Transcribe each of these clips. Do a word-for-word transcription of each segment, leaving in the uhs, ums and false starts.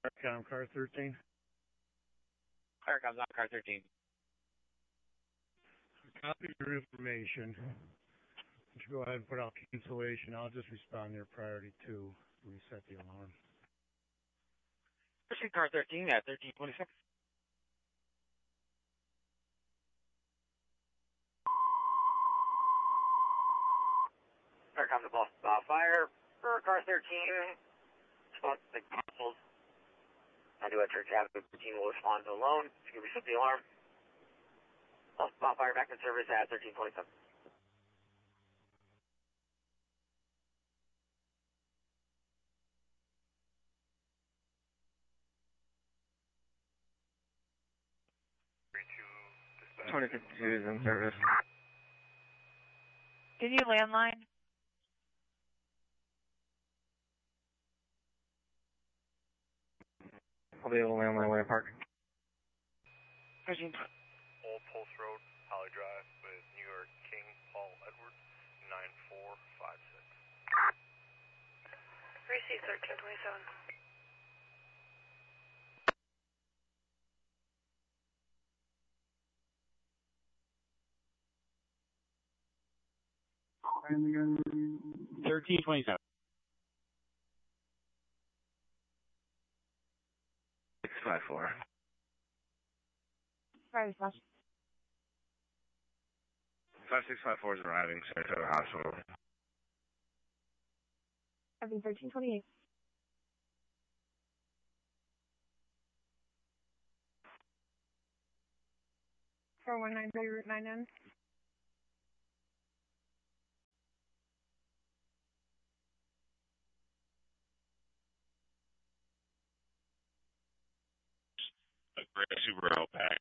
Firecom, car thirteen. Firecom's on car thirteen. Copy your information. You should go ahead and put out cancellation. I'll just respond to your priority two. Reset the alarm. Proceed car thirteen at thirteen twenty-six. Firecom to Ball uh, Fire for car thirteen. Spot the consoles. I do enter Avenue thirteen will respond to alone. You can reset the alarm. Spot Fire back in service at thirteen twenty-seven. twenty fifty-two is in service. Can you landline? I'll be able to land my way park. thirteen. Old Pulse Road, Holly Drive, with New York King Paul Edwards, nine four five six. Receive thirteen twenty-seven. thirteen twenty-seven. six five four. Sorry, flash. five six five four is arriving, Saratoga Hospital. Having thirteen twenty-eight. four one nine three Route nine N. A gray Subaru Outback.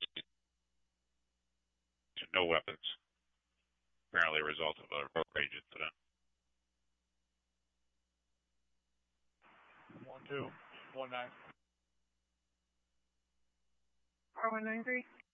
No weapons. Apparently a result of a road rage incident. One two one nine. four one nine three.